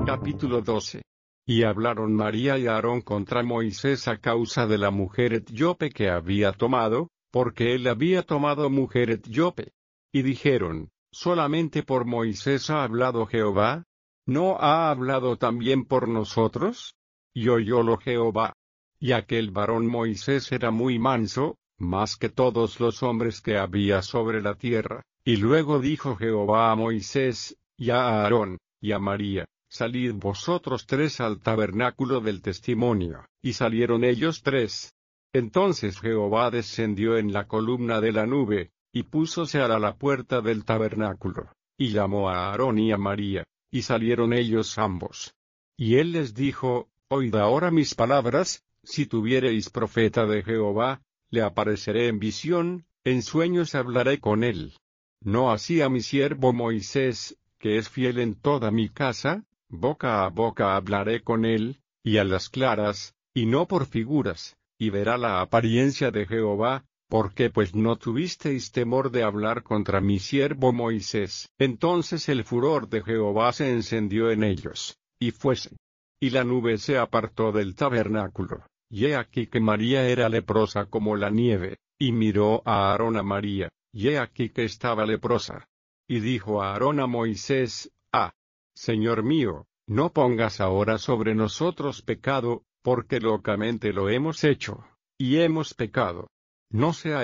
Capítulo 12. Y hablaron María y Aarón contra Moisés a causa de la mujer etíope que había tomado, porque él había tomado mujer etíope. Y dijeron, ¿solamente por Moisés ha hablado Jehová? ¿No ha hablado también por nosotros? Y oyólo Jehová. Y aquel varón Moisés era muy manso, más que todos los hombres que había sobre la tierra. Y luego dijo Jehová a Moisés, y a Aarón, y a María: Salid vosotros tres al tabernáculo del testimonio. Y salieron ellos tres. Entonces Jehová descendió en la columna de la nube, y púsose a la puerta del tabernáculo, y llamó a Aarón y a María, y salieron ellos ambos. Y él les dijo: Oíd ahora mis palabras. Si tuviereis profeta de Jehová, le apareceré en visión, en sueños hablaré con él. No así a mi siervo Moisés, que es fiel en toda mi casa, boca a boca hablaré con él, y a las claras, y no por figuras, y verá la apariencia de Jehová, porque pues no tuvisteis temor de hablar contra mi siervo Moisés. Entonces el furor de Jehová se encendió en ellos, y fuese. Y la nube se apartó del tabernáculo, y he aquí que María era leprosa como la nieve, y miró a Aarón a María, y he aquí que estaba leprosa. Y dijo a Aarón a Moisés: Señor mío, no pongas ahora sobre nosotros pecado, porque locamente lo hemos hecho, y hemos pecado. No sea